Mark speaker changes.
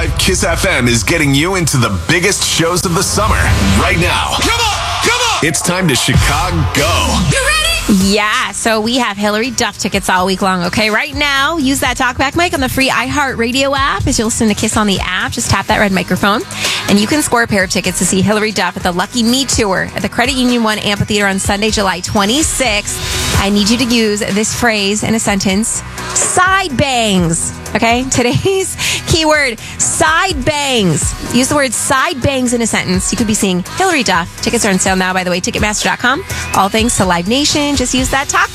Speaker 1: 105 KISS FM is getting you into the biggest shows of the summer right now. Come on! It's time to Chicago. You ready?
Speaker 2: Yeah, so we have Hillary Duff tickets all week long, okay? Right now, use that talkback mic on the free iHeartRadio app. As you listen to KISS on the app, just tap that red microphone, and you can score a pair of tickets to see Hillary Duff at the Lucky Me Tour at the Credit Union 1 Amphitheater on Sunday, July 26th. I need you to use this phrase in a sentence, side bangs, okay? Today's keyword, side bangs. Use the word side bangs in a sentence. You could be seeing Hillary Duff. Tickets are on sale now, by the way, Ticketmaster.com. All thanks to Live Nation. Just use that talk